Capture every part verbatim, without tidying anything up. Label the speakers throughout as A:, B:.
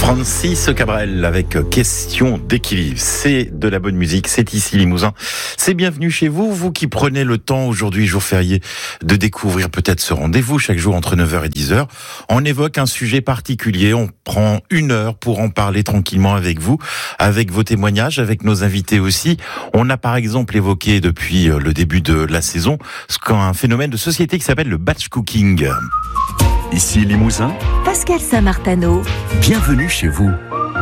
A: Francis Cabrel avec Question d'équilibre. C'est de la bonne musique, c'est ici Limousin. C'est bienvenue chez vous, vous qui prenez le temps aujourd'hui, jour férié, de découvrir peut-être ce rendez-vous chaque jour entre neuf heures et dix heures. On évoque un sujet particulier, on prend une heure pour en parler tranquillement avec vous, avec vos témoignages, avec nos invités aussi. On a par exemple évoqué depuis le début de la saison un phénomène de société qui s'appelle le batch cooking.
B: Ici Limousin,
C: Pascal Saint-Martano.
B: Bienvenue chez vous.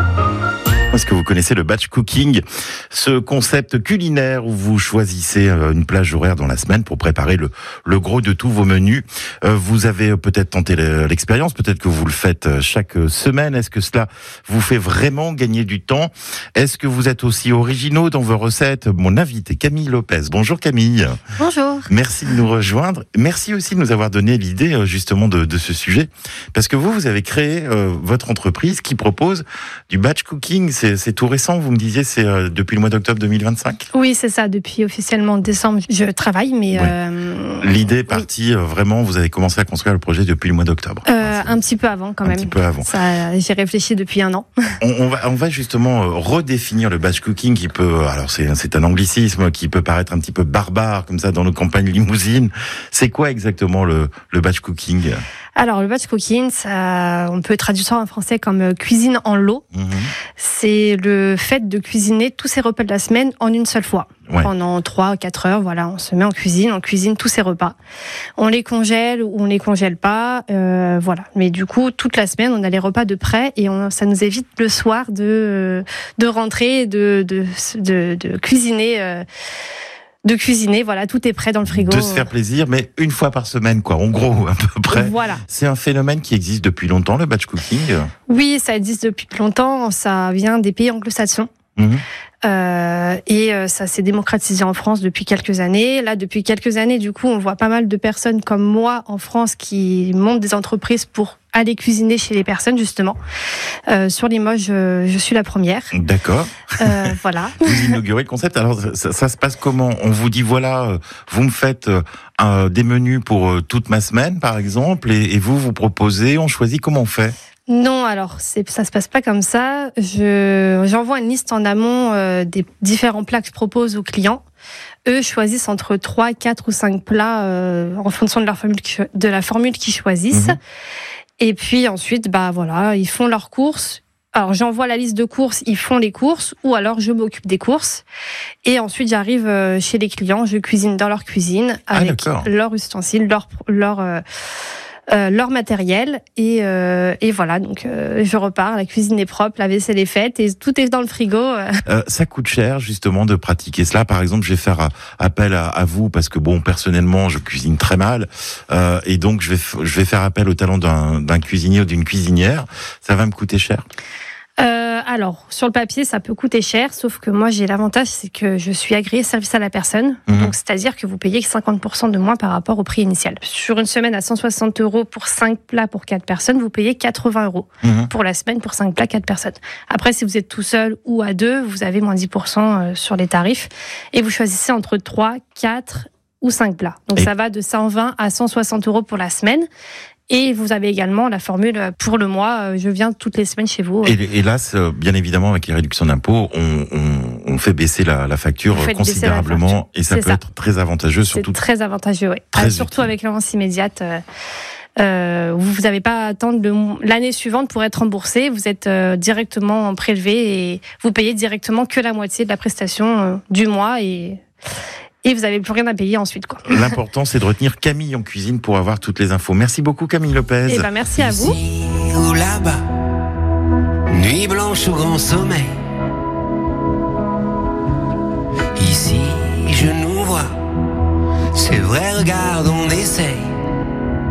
A: Est-ce que vous connaissez le batch cooking, ce concept culinaire où vous choisissez une plage horaire dans la semaine pour préparer le, le gros de tous vos menus. Vous avez peut-être tenté l'expérience, peut-être que vous le faites chaque semaine. Est-ce que cela vous fait vraiment gagner du temps? Est-ce que vous êtes aussi originaux dans vos recettes? Mon invité Camille Lopez. Bonjour Camille.
D: Bonjour.
A: Merci de nous rejoindre. Merci aussi de nous avoir donné l'idée justement de, de ce sujet, parce que vous, vous avez créé euh, votre entreprise qui propose du batch cooking. C'est C'est tout récent, vous me disiez, c'est euh, depuis le mois d'octobre deux mille vingt-cinq?
D: Oui, c'est ça, depuis officiellement décembre, je travaille, mais...
A: Ouais.
D: Euh,
A: L'idée est partie, oui. euh, vraiment, vous avez commencé à construire le projet depuis le mois d'octobre.
D: Euh, un petit peu avant, quand
A: un
D: même.
A: Un petit peu avant.
D: Ça, j'ai réfléchi depuis un an.
A: on, on, va, on va justement euh, redéfinir le batch cooking qui peut, alors c'est, c'est un anglicisme qui peut paraître un petit peu barbare, comme ça, dans nos campagnes limousines. C'est quoi exactement le, le batch cooking?
D: Alors, le batch cooking, ça, on peut traduire ça en français comme cuisine en lot. Mmh. C'est le fait de cuisiner tous ses repas de la semaine en une seule fois. Ouais. Pendant trois à quatre heures, voilà, on se met en cuisine, on cuisine tous ses repas. On les congèle ou on les congèle pas, euh, voilà. Mais du coup, toute la semaine, on a les repas de prêt et on, ça nous évite le soir de, de rentrer, de, de, de, de cuisiner, euh, de cuisiner, voilà, tout est prêt dans le frigo.
A: De se faire plaisir, mais une fois par semaine, quoi, en gros, à peu près.
D: Voilà.
A: C'est un phénomène qui existe depuis longtemps, le batch cooking?
D: Oui, ça existe depuis longtemps, ça vient des pays anglo-saxons. Mmh. Euh, et euh, ça s'est démocratisé en France depuis quelques années. Là, depuis quelques années, du coup, on voit pas mal de personnes comme moi en France qui montent des entreprises pour aller cuisiner chez les personnes, justement. Euh, sur Limoges, je, je suis la première.
A: D'accord.
D: Euh, voilà.
A: Vous inaugurez le concept. Alors, ça, ça se passe comment? On vous dit, voilà, vous me faites euh, des menus pour euh, toute ma semaine, par exemple, et, et vous, vous proposez, on choisit, comment on fait?
D: Non, alors c'est, ça se passe pas comme ça. Je, j'envoie une liste en amont euh, des différents plats que je propose aux clients. Eux choisissent entre trois, quatre ou cinq plats euh, en fonction de leur formule, de la formule qu'ils choisissent. Mmh. Et puis ensuite, bah voilà, ils font leurs courses. Alors j'envoie la liste de courses, ils font les courses, ou alors je m'occupe des courses. Et ensuite j'arrive chez les clients, je cuisine dans leur cuisine avec ah, leurs ustensiles, leur leur euh, Euh, leur matériel et, euh, et voilà, donc euh, je repars, la cuisine est propre, la vaisselle est faite et tout est dans le frigo.
A: Euh, ça coûte cher justement de pratiquer cela. Par exemple, je vais faire euh, appel à, à vous parce que bon, personnellement, je cuisine très mal euh, et donc je vais f- je vais faire appel au talent d'un, d'un cuisinier ou d'une cuisinière. Ça va me coûter cher?
D: Euh, alors, sur le papier, ça peut coûter cher, sauf que moi, j'ai l'avantage, c'est que je suis agréée service à la personne. Mmh. Donc, c'est-à-dire que vous payez cinquante pour cent de moins par rapport au prix initial. Sur une semaine à cent soixante euros pour cinq plats pour quatre personnes, vous payez quatre-vingts euros mmh. pour la semaine pour cinq plats, quatre personnes. Après, si vous êtes tout seul ou à deux, vous avez moins dix pour cent sur les tarifs et vous choisissez entre trois, quatre ou cinq plats. Donc, et ça va de cent vingt à cent soixante euros pour la semaine. Et vous avez également la formule pour le mois, je viens toutes les semaines chez vous.
A: Et, et là, bien évidemment, avec les réductions d'impôts, on, on, on fait baisser la, la facture considérablement la facture. Et ça C'est peut ça. être très avantageux. Surtout
D: C'est très avantageux, oui. Ah, surtout avec l'avance immédiate. Euh, euh, vous n'avez pas à attendre le, l'année suivante pour être remboursé. Vous êtes euh, directement prélevé et vous payez directement que la moitié de la prestation euh, du mois et... Et vous n'avez plus rien à payer ensuite, quoi.
A: L'important, c'est de retenir Camille en cuisine pour avoir toutes les infos. Merci beaucoup, Camille Lopez.
D: Eh ben, merci à vous.
E: Ici ou là-bas, nuit blanche ou grand sommeil. Ici, je nous vois. C'est vrai, regarde, on essaye.